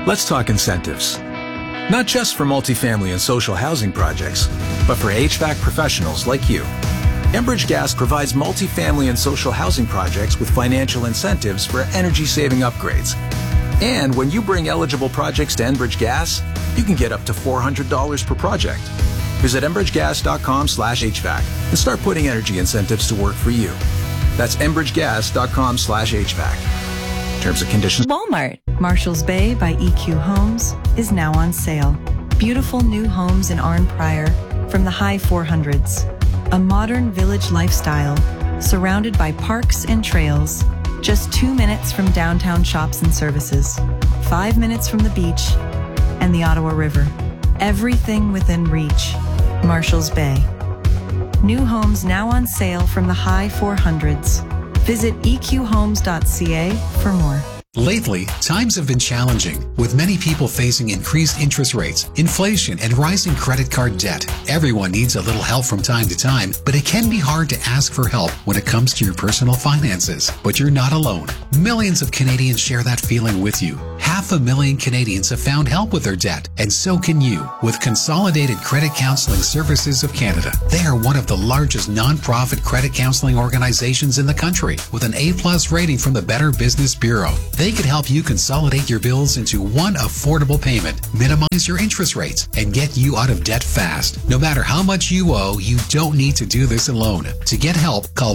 Let's talk incentives. Not just for multifamily and social housing projects, but for HVAC professionals like you. Enbridge Gas provides multifamily and social housing projects with financial incentives for energy-saving upgrades. And when you bring eligible projects to Enbridge Gas, you can get up to $400 per project. Visit enbridgegas.com/HVAC and start putting energy incentives to work for you. That's enbridgegas.com/HVAC. Terms and conditions. Walmart. Marshall's Bay by EQ Homes is now on sale. Beautiful new homes in Arn Prior from the high 400s. A modern village lifestyle surrounded by parks and trails. Just 2 minutes from downtown shops and services. 5 minutes from the beach and the Ottawa River. Everything within reach. Marshall's Bay. New homes now on sale from the high 400s. Visit eqhomes.ca for more. Lately, times have been challenging, with many people facing increased interest rates, inflation, and rising credit card debt. Everyone needs a little help from time to time, but it can be hard to ask for help when it comes to your personal finances. But you're not alone. Millions of Canadians share that feeling with you. 500,000 Canadians have found help with their debt, and so can you with Consolidated Credit Counseling Services of Canada. They are one of the largest non-profit credit counseling organizations in the country, with an A+ rating from the Better Business Bureau. They could help you consolidate your bills into one affordable payment, minimize your interest rates, and get you out of debt fast. No matter how much you owe, you don't need to do this alone. To get help, call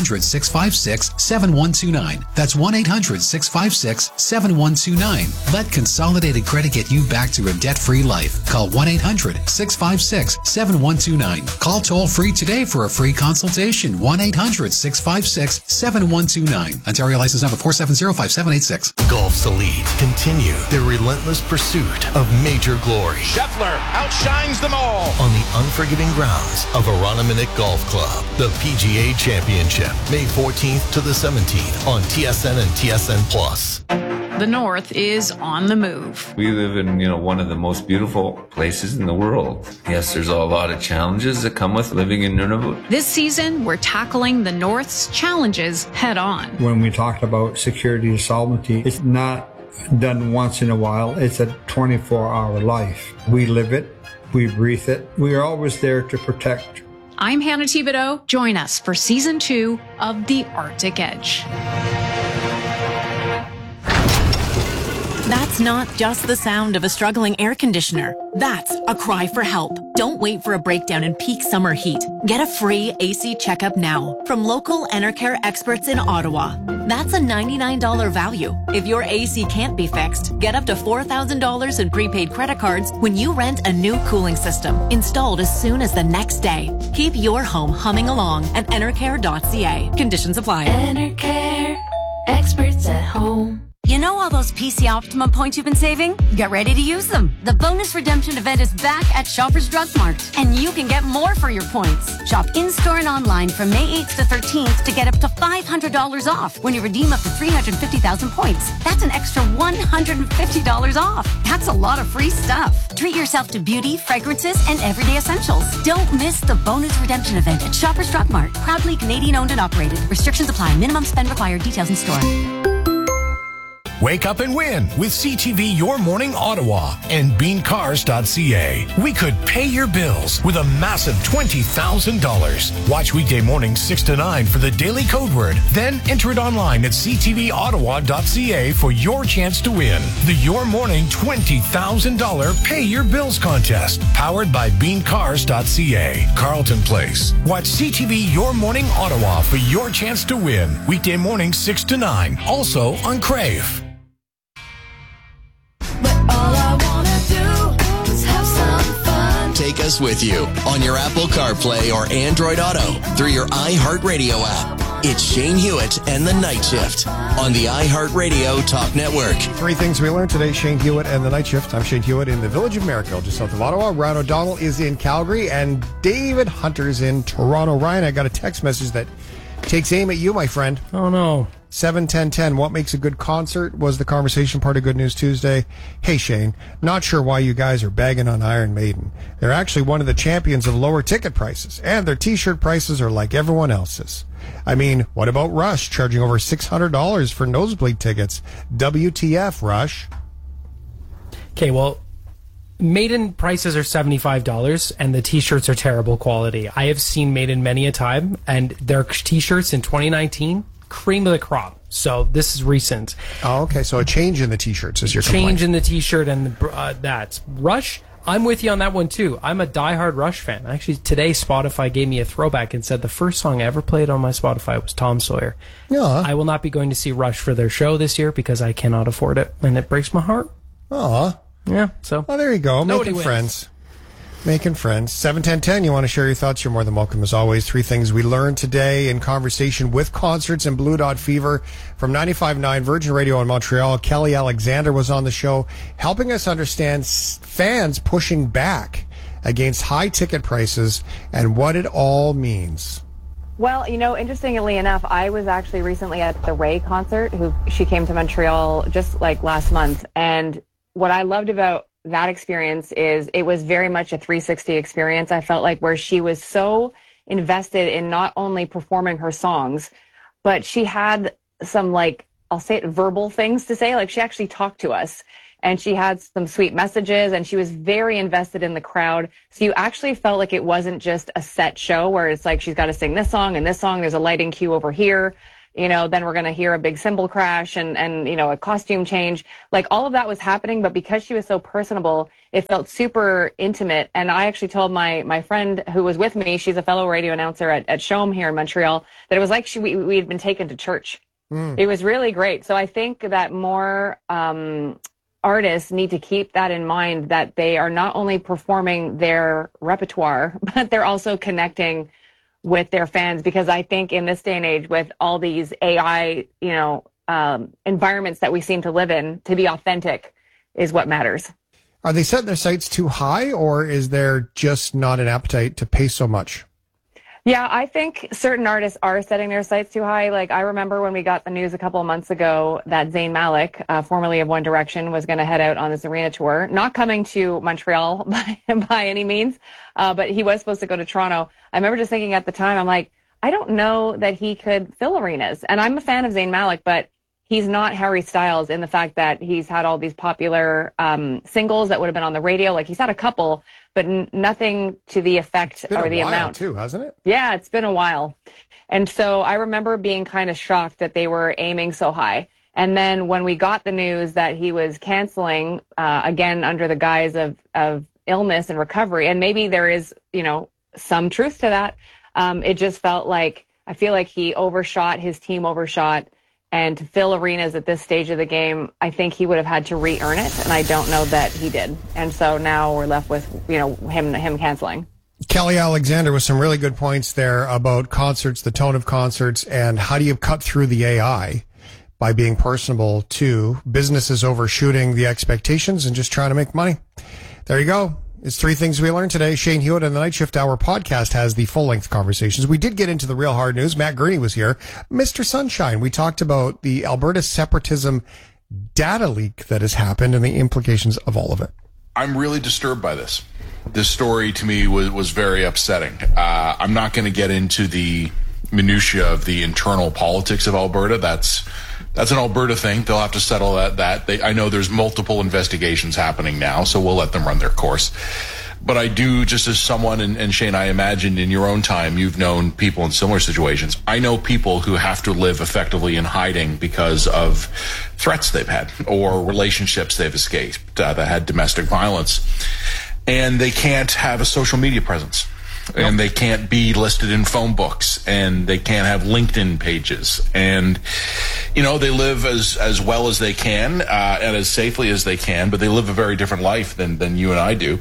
1-800-656-7129. That's 1-800-656-7129. Let Consolidated Credit get you back to a debt-free life. Call 1-800-656-7129. Call toll-free today for a free consultation. 1-800-656-7129. Ontario license number 4705786. Golf's elite continue their relentless pursuit of major glory. Scheffler outshines them all on the unforgiving grounds of Aroniminick Golf Club. The PGA Championship, May 14th to the 17th on TSN and TSN Plus. The North is on the move. We live in, one of the most beautiful places in the world. Yes, there's a lot of challenges that come with living in Nunavut. This season, we're tackling the North's challenges head on. When we talked about security and solvency, it's not done once in a while. It's a 24-hour life. We live it. We breathe it. We are always there to protect. I'm Hannah Thibodeau. Join us for Season 2 of The Arctic Edge. That's not just the sound of a struggling air conditioner. That's a cry for help. Don't wait for a breakdown in peak summer heat. Get a free AC checkup now from local Enercare experts in Ottawa. That's a $99 value. If your AC can't be fixed, get up to $4,000 in prepaid credit cards when you rent a new cooling system, installed as soon as the next day. Keep your home humming along at enercare.ca. Conditions apply. Enercare, experts at home. You know all those PC Optimum points you've been saving? Get ready to use them. The bonus redemption event is back at Shoppers Drug Mart, and you can get more for your points. Shop in-store and online from May 8th to 13th to get up to $500 off when you redeem up to 350,000 points. That's an extra $150 off. That's a lot of free stuff. Treat yourself to beauty, fragrances, and everyday essentials. Don't miss the bonus redemption event at Shoppers Drug Mart. Proudly Canadian owned and operated. Restrictions apply. Minimum spend required. Details in store. Wake up and win with CTV Your Morning Ottawa and beancars.ca. We could pay your bills with a massive $20,000. Watch weekday mornings 6 to 9 for the daily code word. Then enter it online at ctvottawa.ca for your chance to win. The Your Morning $20,000 Pay Your Bills contest. Powered by beancars.ca. Carlton Place. Watch CTV Your Morning Ottawa for your chance to win. Weekday mornings 6 to 9. Also on Crave. Take us with you on your Apple CarPlay or Android Auto through your iHeartRadio app. It's Shane Hewitt and the Night Shift on the iHeartRadio Talk Network. 3 things we learned today. Shane Hewitt and the Night Shift. I'm Shane Hewitt in the village of Merrickville, just south of Ottawa. Ryan O'Donnell is in Calgary, and David Hunter's in Toronto. Ryan, I got a text message that takes aim at you, my friend. Oh, no. 7-10-10. What makes a good concert was the conversation part of Good News Tuesday. Hey, Shane, not sure why you guys are bagging on Iron Maiden. They're actually one of the champions of lower ticket prices, and their T-shirt prices are like everyone else's. I mean, what about Rush charging over $600 for nosebleed tickets? WTF, Rush? Okay, well, Maiden prices are $75, and the T-shirts are terrible quality. I have seen Maiden many a time, and their T-shirts in 2019, cream of the crop. So this is recent. Oh, okay. So a change in the T-shirts is your complaint. Change in the T-shirt and that's Rush. I'm with you on that one too. I'm a diehard Rush fan. Actually, today Spotify gave me a throwback and said the first song I ever played on my Spotify was Tom Sawyer. Yeah. I will not be going to see Rush for their show this year because I cannot afford it, and it breaks my heart. Aw. Yeah. So. Oh, there you go. Nobody Making friends. Making friends. 71010, you want to share your thoughts? You're more than welcome as always. 3 things we learned today in conversation with concerts and Blue Dot Fever from 95.9 Virgin Radio in Montreal. Kelly Alexander was on the show helping us understand fans pushing back against high ticket prices and what it all means. Well, interestingly enough, I was actually recently at the Ray concert. She came to Montreal just like last month. And what I loved about that experience is it was very much a 360 experience. I felt like where she was so invested in not only performing her songs, but she had some, like, I'll say it, verbal things to say. Like, she actually talked to us and she had some sweet messages and she was very invested in the crowd. So you actually felt like it wasn't just a set show where it's like she's got to sing this song and this song. There's a lighting cue over here. Then we're going to hear a big cymbal crash and a costume change. Like, all of that was happening, but because she was so personable, it felt super intimate. And I actually told my friend who was with me, she's a fellow radio announcer at Shome here in Montreal, that it was like we had been taken to church. It was really great. So I think that more artists need to keep that in mind, that they are not only performing their repertoire, but they're also connecting with their fans, because I think in this day and age with all these AI, environments that we seem to live in, to be authentic is what matters. Are they setting their sights too high, or is there just not an appetite to pay so much? Yeah, I think certain artists are setting their sights too high. Like, I remember when we got the news a couple of months ago that Zayn Malik, formerly of One Direction, was going to head out on this arena tour. Not coming to Montreal by any means, but he was supposed to go to Toronto. I remember just thinking at the time, I'm like, I don't know that he could fill arenas. And I'm a fan of Zayn Malik, but he's not Harry Styles in the fact that he's had all these popular singles that would have been on the radio. Like, he's had a couple, but nothing to the effect or the amount. Too, hasn't it? Yeah, it's been a while. And so I remember being kind of shocked that they were aiming so high. And then when we got the news that he was canceling, again, under the guise of illness and recovery, and maybe there is, some truth to that, it just felt like, I feel like he overshot, his team overshot. And to fill arenas at this stage of the game, I think he would have had to re-earn it, and I don't know that he did. And so now we're left with, him canceling. Kelly Alexander with some really good points there about concerts, the tone of concerts, and how do you cut through the AI by being personable to businesses overshooting the expectations and just trying to make money. There you go. It's 3 things we learned today. Shane Hewitt and the Night Shift Hour podcast has the full-length conversations. We did get into the real hard news. Matt Gurney was here. Mr. Sunshine, we talked about the Alberta separatism data leak that has happened and the implications of all of it. I'm really disturbed by this. This story, to me, was very upsetting. I'm not going to get into the minutia of the internal politics of Alberta. That's an Alberta thing. They'll have to settle that. I know there's multiple investigations happening now, so we'll let them run their course. But I do, just as someone, and Shane, I imagine in your own time, you've known people in similar situations. I know people who have to live effectively in hiding because of threats they've had or relationships they've escaped that had domestic violence. And they can't have a social media presence. And they can't be listed in phone books, and they can't have LinkedIn pages. And, they live as well as they can, and as safely as they can, but they live a very different life than you and I do.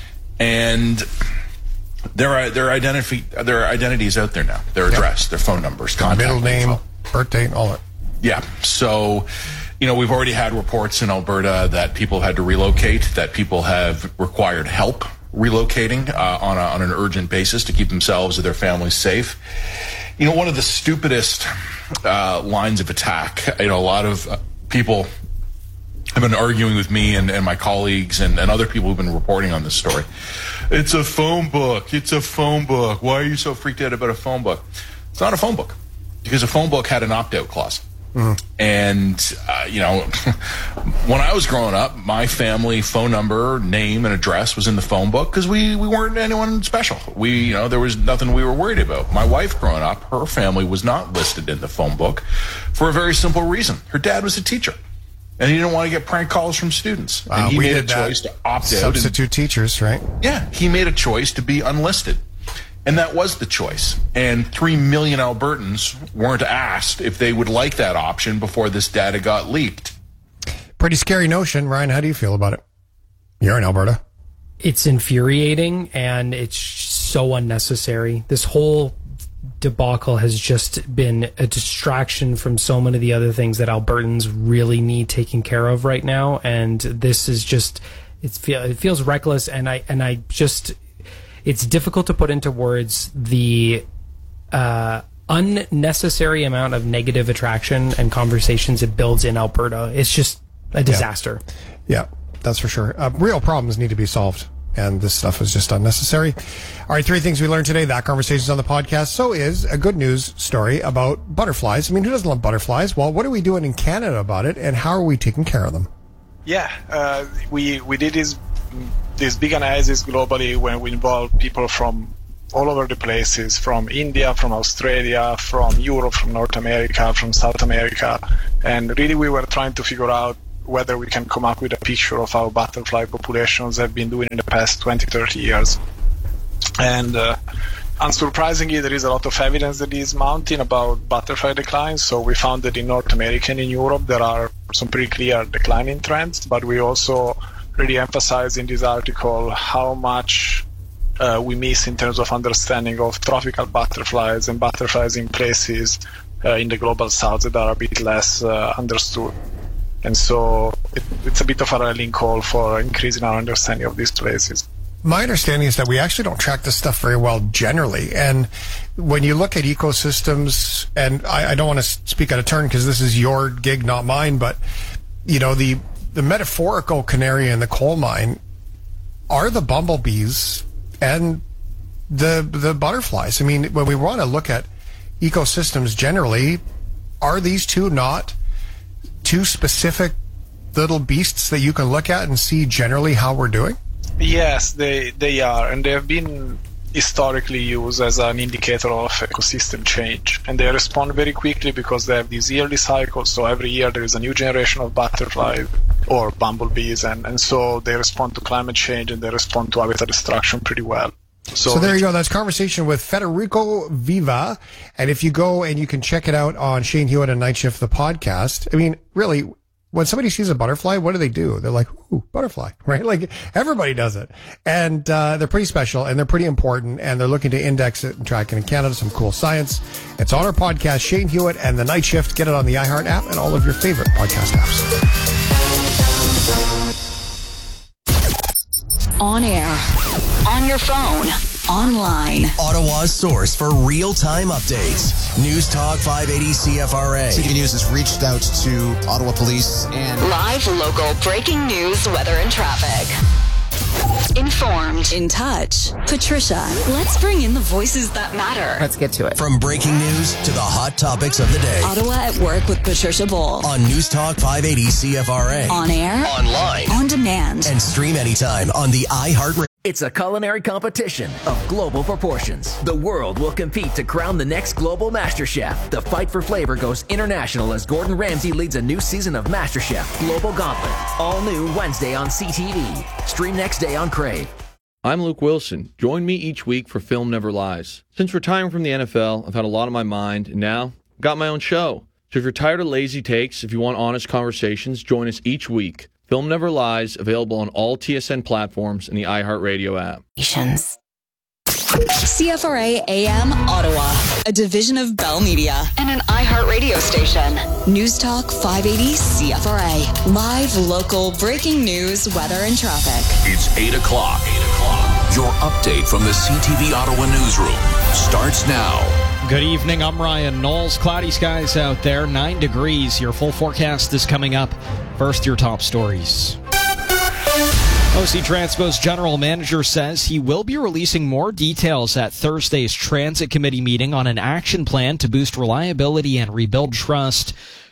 And there are identities out there now. Their address, their phone numbers, contact middle name, info. Birth date, all that. Yeah. So, we've already had reports in Alberta that people have had to relocate, that people have required help relocating on an urgent basis to keep themselves or their families safe. One of the stupidest lines of attack, a lot of people have been arguing with me and my colleagues and other people who've been reporting on this story. It's a phone book. It's a phone book. Why are you so freaked out about a phone book? It's not a phone book, because a phone book had an opt-out clause. And, when I was growing up, my family phone number, name, and address was in the phone book because we weren't anyone special. There was nothing we were worried about. My wife growing up, her family was not listed in the phone book for a very simple reason. Her dad was a teacher. And he didn't want to get prank calls from students. And he made a choice to opt out. Substitute teachers, right? Yeah, he made a choice to be unlisted. And that was the choice. And 3 million Albertans weren't asked if they would like that option before this data got leaked. Pretty scary notion. Ryan, how do you feel about it? You're in Alberta. It's infuriating, and it's so unnecessary. This whole debacle has just been a distraction from so many of the other things that Albertans really need taken care of right now. And this is just, it feels reckless. And it's difficult to put into words the unnecessary amount of negative attraction and conversations it builds in Alberta. It's just a disaster. Yeah, that's for sure. Real problems need to be solved. And this stuff is just unnecessary. All right, 3 things we learned today. That conversation's on the podcast. So is a good news story about butterflies. I mean, who doesn't love butterflies? Well, what are we doing in Canada about it, and how are we taking care of them? Yeah, we did this big analysis globally when we involved people from all over the places, from India, from Australia, from Europe, from North America, from South America. And really we were trying to figure out whether we can come up with a picture of how butterfly populations have been doing in the past 20, 30 years. And unsurprisingly, there is a lot of evidence that is mounting about butterfly decline. So we found that in North America and in Europe, there are some pretty clear declining trends, but we also really emphasize in this article how much we miss in terms of understanding of tropical butterflies and butterflies in places in the global south that are a bit less understood. And so it's a bit of a rallying call for increasing our understanding of these places. My understanding is that we actually don't track this stuff very well generally. And when you look at ecosystems, and I don't want to speak out of turn because this is your gig, not mine, but, the metaphorical canary in the coal mine are the bumblebees and the butterflies. I mean, when we want to look at ecosystems generally, are these two not two specific little beasts that you can look at and see generally how we're doing? Yes, they are, and they have been historically used as an indicator of ecosystem change. And they respond very quickly because they have these yearly cycles, so every year there is a new generation of butterflies or bumblebees, and so they respond to climate change and they respond to habitat destruction pretty well. So there you go. That's conversation with Federico Viva. And if you go and you can check it out on Shane Hewitt and Night Shift, the podcast. I mean, really, when somebody sees a butterfly, what do? They're like, ooh, butterfly, right? Like everybody does it. And they're pretty special and they're pretty important and they're looking to index it and track it in Canada. Some cool science. It's on our podcast, Shane Hewitt and the Night Shift. Get it on the iHeart app and all of your favorite podcast apps. On air, on your phone, online. Ottawa's source for real-time updates. News Talk 580 CFRA. CTV News has reached out to Ottawa Police and live local breaking news, weather, and traffic. Informed, in touch. Patricia, let's bring in the voices that matter. Let's get to it. From breaking news to the hot topics of the day. Ottawa at Work with Patricia Bull. On News Talk 580 CFRA. On air. Online. On demand. And stream anytime on the iHeart. It's a culinary competition of global proportions. The world will compete to crown the next global MasterChef. The fight for flavor goes international as Gordon Ramsay leads a new season of MasterChef Global Gauntlet. All new Wednesday on CTV. Stream next day on Crave. I'm Luke Wilson. Join me each week for Film Never Lies. Since retiring from the NFL, I've had a lot on my mind, and now I've got my own show. So if you're tired of lazy takes, if you want honest conversations, join us each week. Film Never Lies, available on all TSN platforms and the iHeartRadio app. CFRA AM Ottawa, a division of Bell Media and an iHeartRadio station. News Talk 580 CFRA. Live local breaking news, weather, and traffic. It's 8 o'clock. Your update from the CTV Ottawa newsroom starts now. Good evening, I'm Ryan Knowles. Cloudy skies out there, 9 degrees. Your full forecast is coming up. First, your top stories. OC Transpo's general manager says he will be releasing more details at Thursday's Transit Committee meeting on an action plan to boost reliability and rebuild trust.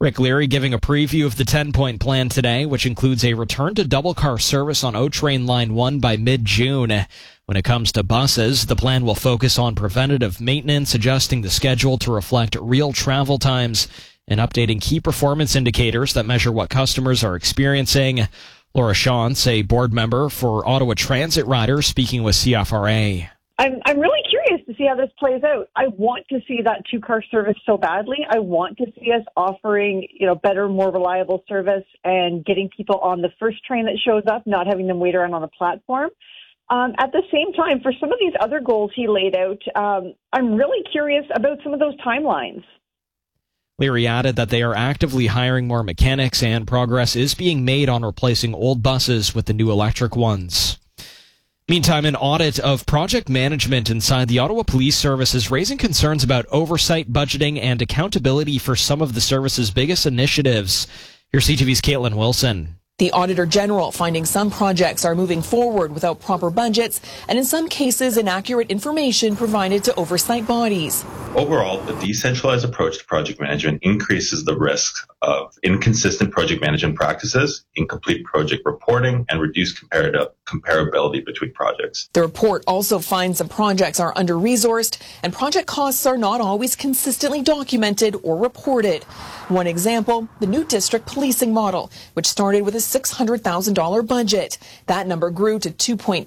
Rick Leary giving a preview of the 10-point plan today, which includes a return to double-car service on O-Train Line 1 by mid-June. When it comes to buses, the plan will focus on preventative maintenance, adjusting the schedule to reflect real travel times, and updating key performance indicators that measure what customers are experiencing. Laura Shantz, a board member for Ottawa Transit Riders, speaking with CFRA. I'm really curious to see how this plays out. I want to see that two-car service so badly. I want to see us offering, better, more reliable service and getting people on the first train that shows up, not having them wait around on the platform. At the same time, for some of these other goals he laid out, I'm really curious about some of those timelines. Leary added that they are actively hiring more mechanics and progress is being made on replacing old buses with the new electric ones. Meantime, an audit of project management inside the Ottawa Police Service is raising concerns about oversight, budgeting, and accountability for some of the service's biggest initiatives. Here's CTV's Caitlin Wilson. The Auditor General finding some projects are moving forward without proper budgets and in some cases inaccurate information provided to oversight bodies. Overall, the decentralized approach to project management increases the risk of inconsistent project management practices, incomplete project reporting, and reduced comparability between projects. The report also finds some projects are under-resourced and project costs are not always consistently documented or reported. One example, the new district policing model, which started with a $600,000 budget. That number grew to $2.2